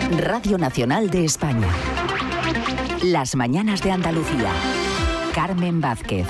Radio Nacional de España. Las mañanas de Andalucía. Carmen Vázquez.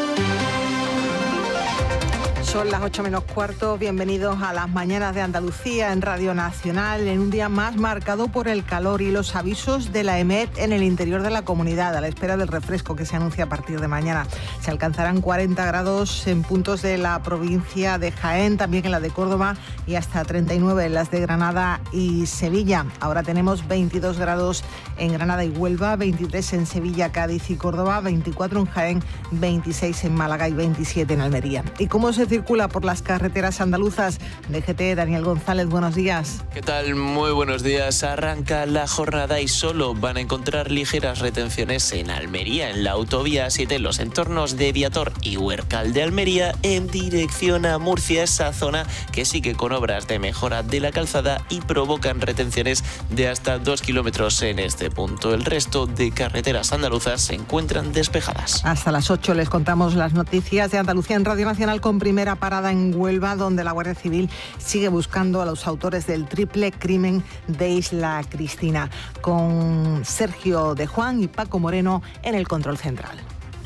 Son las 8 menos cuarto, bienvenidos a las mañanas de Andalucía en Radio Nacional, en un día más marcado por el calor y los avisos de la EMET en el interior de la comunidad, a la espera del refresco que se anuncia a partir de mañana. Se alcanzarán 40 grados en puntos de la provincia de Jaén, también en la de Córdoba, y hasta 39 en las de Granada y Sevilla. Ahora tenemos 22 grados en Granada y Huelva, 23 en Sevilla, Cádiz y Córdoba, 24 en Jaén, 26 en Málaga y 27 en Almería. ¿Y cómo se circula por las carreteras andaluzas? DGT, Daniel González, buenos días. ¿Qué tal? Muy buenos días. Arranca la jornada y solo van a encontrar ligeras retenciones en Almería, en la autovía 7, en los entornos de Viator y Huércal de Almería, en dirección a Murcia, esa zona que sigue con obras de mejora de la calzada y provocan retenciones de hasta 2 kilómetros en este punto. El resto de carreteras andaluzas se encuentran despejadas. Hasta las 8 les contamos las noticias de Andalucía en Radio Nacional, con primera parada en Huelva, donde la Guardia Civil sigue buscando a los autores del triple crimen de Isla Cristina, con Sergio de Juan y Paco Moreno en el control central.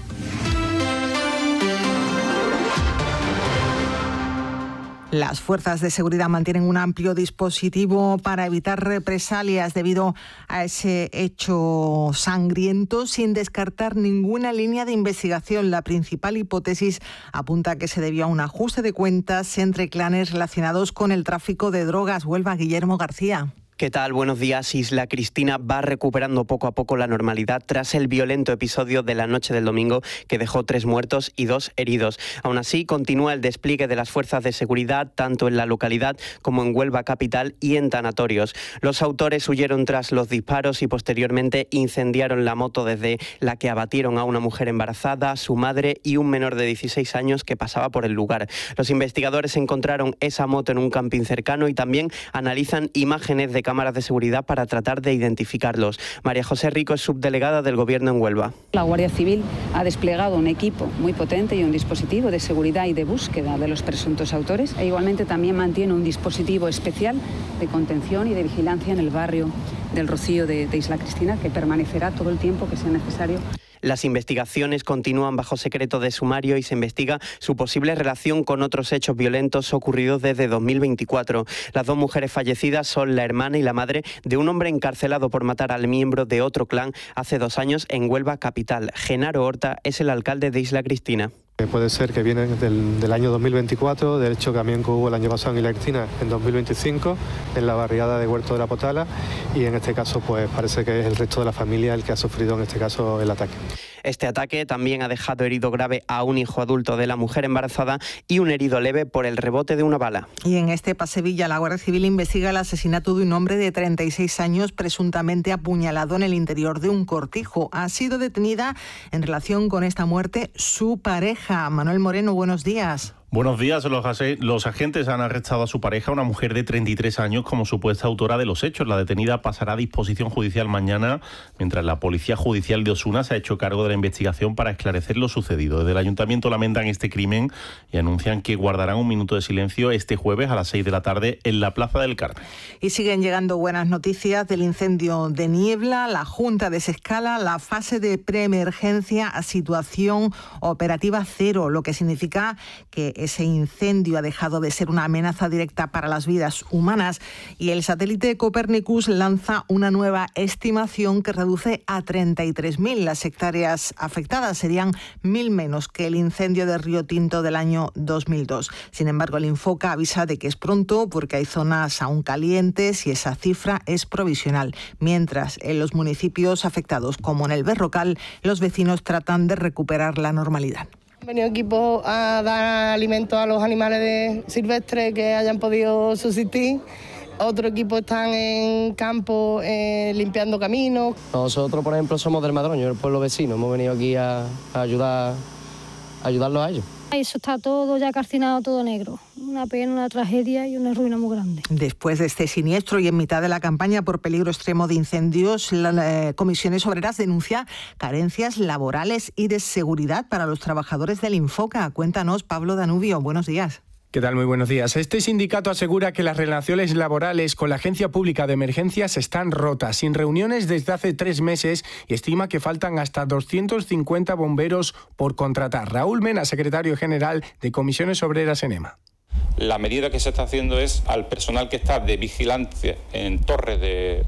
Las fuerzas de seguridad mantienen un amplio dispositivo para evitar represalias debido a ese hecho sangriento, sin descartar ninguna línea de investigación. La principal hipótesis apunta a que se debió a un ajuste de cuentas entre clanes relacionados con el tráfico de drogas. Huelva, Guillermo García. ¿Qué tal? Buenos días. Isla Cristina va recuperando poco a poco la normalidad tras el violento episodio de la noche del domingo que dejó 3 muertos y 2 heridos. Aún así, continúa el despliegue de las fuerzas de seguridad tanto en la localidad como en Huelva capital y en tanatorios. Los autores huyeron tras los disparos y posteriormente incendiaron la moto desde la que abatieron a una mujer embarazada, su madre y un menor de 16 años que pasaba por el lugar. Los investigadores encontraron esa moto en un camping cercano y también analizan imágenes de cámaras de seguridad para tratar de identificarlos. María José Rico es subdelegada del Gobierno en Huelva. La Guardia Civil ha desplegado un equipo muy potente y un dispositivo de seguridad y de búsqueda de los presuntos autores, e igualmente también mantiene un dispositivo especial de contención y de vigilancia en el barrio del Rocío de Isla Cristina, que permanecerá todo el tiempo que sea necesario. Las investigaciones continúan bajo secreto de sumario y se investiga su posible relación con otros hechos violentos ocurridos desde 2024. Las 2 mujeres fallecidas son la hermana y la madre de un hombre encarcelado por matar al miembro de otro clan hace 2 años en Huelva capital. Genaro Horta es el alcalde de Isla Cristina. Puede ser que viene del año 2024, del hecho también que hubo el año pasado en Isla Cristina en 2025, en la barriada de Huerto de la Potala, y en este caso pues parece que es el resto de la familia el que ha sufrido en este caso el ataque. Este ataque también ha dejado herido grave a un hijo adulto de la mujer embarazada y un herido leve por el rebote de una bala. Y en Estepa, Sevilla, la Guardia Civil investiga el asesinato de un hombre de 36 años presuntamente apuñalado en el interior de un cortijo. Ha sido detenida en relación con esta muerte su pareja. Manuel Moreno, buenos días. Buenos días. Los agentes han arrestado a su pareja, una mujer de 33 años, como supuesta autora de los hechos. La detenida pasará a disposición judicial mañana, mientras la Policía Judicial de Osuna se ha hecho cargo de la investigación para esclarecer lo sucedido. Desde el Ayuntamiento lamentan este crimen y anuncian que guardarán un minuto de silencio este jueves a las 6 de la tarde en la Plaza del Carmen. Y siguen llegando buenas noticias del incendio de Niebla. La Junta desescala la fase de preemergencia a situación operativa cero, lo que significa que ese incendio ha dejado de ser una amenaza directa para las vidas humanas, y el satélite Copernicus lanza una nueva estimación que reduce a 33.000 las hectáreas afectadas. Serían 1.000 menos que el incendio de Río Tinto del año 2002. Sin embargo, el Infoca avisa de que es pronto porque hay zonas aún calientes y esa cifra es provisional. Mientras, en los municipios afectados, como en el Berrocal, los vecinos tratan de recuperar la normalidad. Han venido equipos a dar alimento a los animales silvestres que hayan podido subsistir. Otro equipo están en campo limpiando caminos. Nosotros, por ejemplo, somos del Madroño, el pueblo vecino. Hemos venido aquí a ayudarlos a ellos. Eso está todo ya calcinado, todo negro. Una pena, una tragedia y una ruina muy grande. Después de este siniestro y en mitad de la campaña por peligro extremo de incendios, la Comisiones Obreras denuncia carencias laborales y de seguridad para los trabajadores del Infoca. Cuéntanos, Pablo Danubio, buenos días. ¿Qué tal? Muy buenos días. Este sindicato asegura que las relaciones laborales con la Agencia Pública de Emergencias están rotas, sin reuniones desde hace 3 meses, y estima que faltan hasta 250 bomberos por contratar. Raúl Mena, secretario general de Comisiones Obreras en EMA. La medida que se está haciendo es al personal que está de vigilancia en torres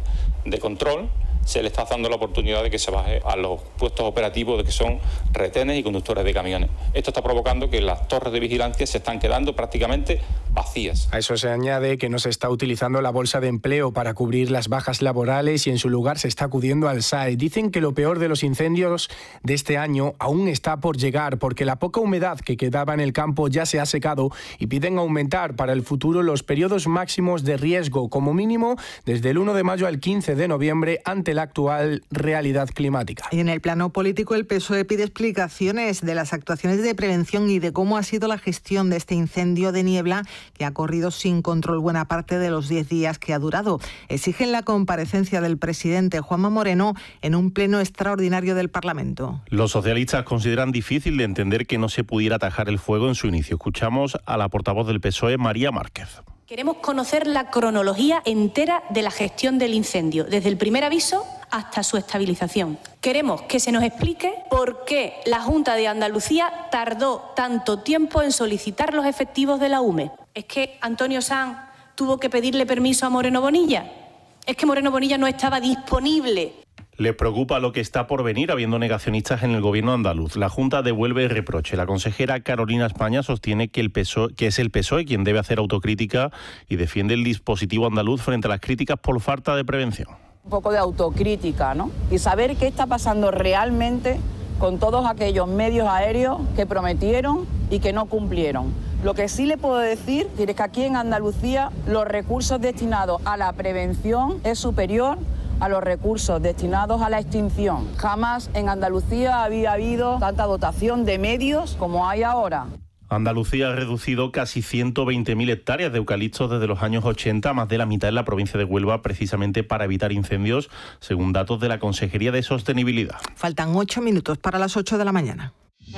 de control, se le está dando la oportunidad de que se baje a los puestos operativos de que son retenes y conductores de camiones. Esto está provocando que las torres de vigilancia se están quedando prácticamente vacías. A eso se añade que no se está utilizando la bolsa de empleo para cubrir las bajas laborales y en su lugar se está acudiendo al SAE. Dicen que lo peor de los incendios de este año aún está por llegar, porque la poca humedad que quedaba en el campo ya se ha secado, y piden aumentar para el futuro los periodos máximos de riesgo, como mínimo desde el 1 de mayo al 15 de noviembre, ante la actual realidad climática. Y en el plano político, el PSOE pide explicaciones de las actuaciones de prevención y de cómo ha sido la gestión de este incendio de niebla que ha corrido sin control buena parte de los 10 días que ha durado. Exigen la comparecencia del presidente Juanma Moreno en un pleno extraordinario del Parlamento. Los socialistas consideran difícil de entender que no se pudiera atajar el fuego en su inicio. Escuchamos a la portavoz del PSOE, María Márquez. Queremos conocer la cronología entera de la gestión del incendio, desde el primer aviso hasta su estabilización. Queremos que se nos explique por qué la Junta de Andalucía tardó tanto tiempo en solicitar los efectivos de la UME. ¿Es que Antonio Sanz tuvo que pedirle permiso a Moreno Bonilla? ¿Es que Moreno Bonilla no estaba disponible? Les preocupa lo que está por venir, habiendo negacionistas en el gobierno andaluz. La Junta devuelve el reproche. La consejera Carolina España sostiene que es el PSOE quien debe hacer autocrítica y defiende el dispositivo andaluz frente a las críticas por falta de prevención. Un poco de autocrítica, ¿no? Y saber qué está pasando realmente con todos aquellos medios aéreos que prometieron y que no cumplieron. Lo que sí le puedo decir es que aquí en Andalucía los recursos destinados a la prevención es superior a los recursos destinados a la extinción. Jamás en Andalucía había habido tanta dotación de medios como hay ahora. Andalucía ha reducido casi 120.000 hectáreas de eucaliptos desde los años 80, más de la mitad en la provincia de Huelva, precisamente para evitar incendios, según datos de la Consejería de Sostenibilidad. Faltan 8 minutos para las 8 de la mañana.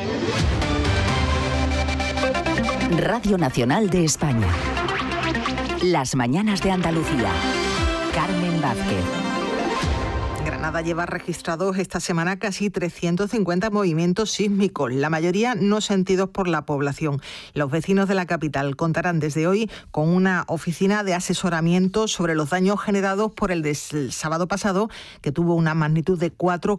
Radio Nacional de España. Las mañanas de Andalucía. Carmen Vázquez. Granada lleva registrados esta semana casi 350 movimientos sísmicos, la mayoría no sentidos por la población. Los vecinos de la capital contarán desde hoy con una oficina de asesoramiento sobre los daños generados por el del sábado pasado, que tuvo una magnitud de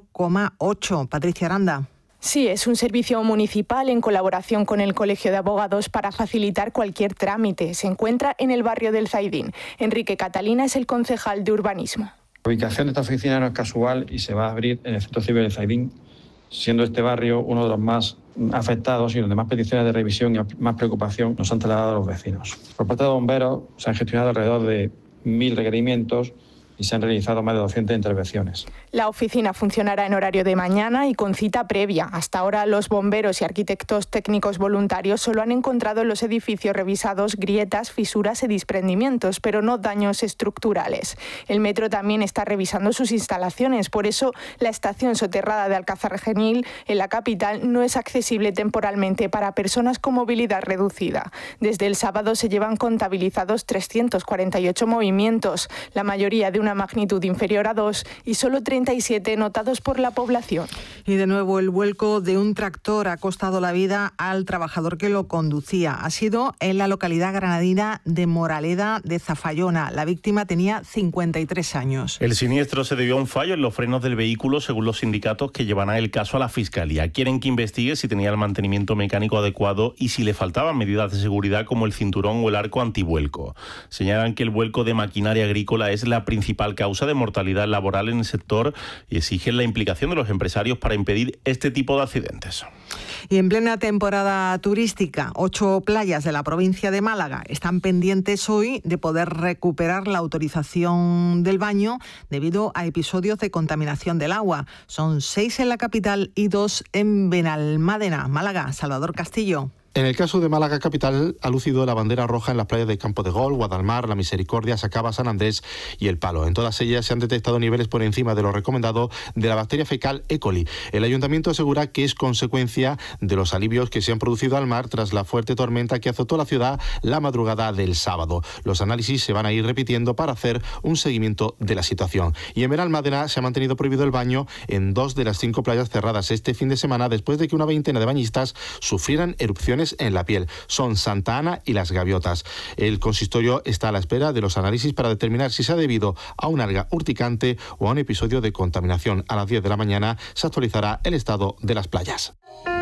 4,8. Patricia Aranda. Sí, es un servicio municipal en colaboración con el Colegio de Abogados para facilitar cualquier trámite. Se encuentra en el barrio del Zaidín. Enrique Catalina es el concejal de urbanismo. La ubicación de esta oficina no es casual y se va a abrir en el Centro Civil del Zaidín, siendo este barrio uno de los más afectados y donde más peticiones de revisión y más preocupación nos han trasladado a los vecinos. Por parte de bomberos se han gestionado alrededor de 1.000 requerimientos y se han realizado más de 200 intervenciones. La oficina funcionará en horario de mañana y con cita previa. Hasta ahora los bomberos y arquitectos técnicos voluntarios solo han encontrado en los edificios revisados grietas, fisuras y desprendimientos, pero no daños estructurales. El metro también está revisando sus instalaciones, por eso la estación soterrada de Alcázar Genil en la capital no es accesible temporalmente para personas con movilidad reducida. Desde el sábado se llevan contabilizados 348 movimientos, la mayoría de una magnitud inferior a 2 y solo 37 notados por la población. Y de nuevo el vuelco de un tractor ha costado la vida al trabajador que lo conducía. Ha sido en la localidad granadina de Moraleda de Zafallona. La víctima tenía 53 años. El siniestro se debió a un fallo en los frenos del vehículo, según los sindicatos que llevarán el caso a la Fiscalía. Quieren que investigue si tenía el mantenimiento mecánico adecuado y si le faltaban medidas de seguridad como el cinturón o el arco antivuelco. Señalan que el vuelco de maquinaria agrícola es la principal causa de mortalidad laboral en el sector y exigen la implicación de los empresarios para impedir este tipo de accidentes. Y en plena temporada turística, 8 playas de la provincia de Málaga están pendientes hoy de poder recuperar la autorización del baño debido a episodios de contaminación del agua. Son 6 en la capital y 2 en Benalmádena, Málaga. Salvador Castillo. En el caso de Málaga capital, ha lucido la bandera roja en las playas de Campo de Gol, Guadalmar, La Misericordia, Sacaba, San Andrés y El Palo. En todas ellas se han detectado niveles por encima de lo recomendado de la bacteria fecal E. coli. El ayuntamiento asegura que es consecuencia de los alivios que se han producido al mar tras la fuerte tormenta que azotó la ciudad la madrugada del sábado. Los análisis se van a ir repitiendo para hacer un seguimiento de la situación. Y en Benalmádena se ha mantenido prohibido el baño en 2 de las 5 playas cerradas este fin de semana después de que una veintena de bañistas sufrieran erupciones en la piel. Son Santa Ana y Las Gaviotas. El consistorio está a la espera de los análisis para determinar si se ha debido a una alga urticante o a un episodio de contaminación. A las 10 de la mañana se actualizará el estado de las playas.